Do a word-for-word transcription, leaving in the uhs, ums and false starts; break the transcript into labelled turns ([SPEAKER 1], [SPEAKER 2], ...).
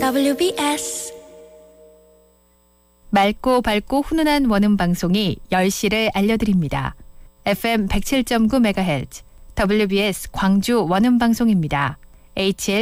[SPEAKER 1] 더블유비에스
[SPEAKER 2] 맑고 밝고 훈훈한 원음 방송이 열 시를 알려드립니다. 에프엠 백칠 점 구 메가헤르츠 더블유비에스 광주 원음 방송입니다. 에이치엘